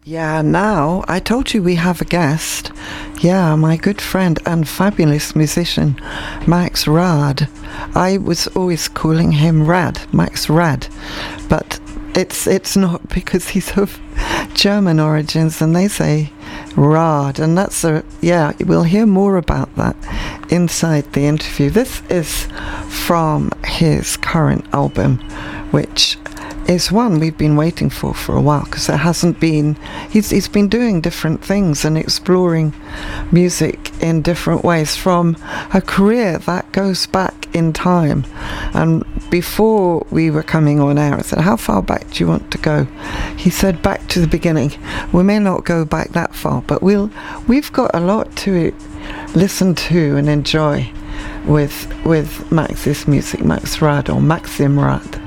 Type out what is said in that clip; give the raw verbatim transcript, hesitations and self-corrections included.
Yeah, now I told you we have a guest. Yeah, my good friend and fabulous musician, Max Rad. I was always calling him Rad, Max Rad, but it's it's not because he's of German origins, and they say Rad, and that's a yeah. We'll hear more about that inside the interview. This is from his current album, which is one we've been waiting for for a while, because there hasn't been he's he's been doing different things and exploring music in different ways from a career that goes back in time. And before we were coming on air, I said, how far back do you want to go? He said, back to the beginning. We may not go back that far, but we'll we've got a lot to listen to and enjoy with with Max's music, Max Rad, or Maxim Rad.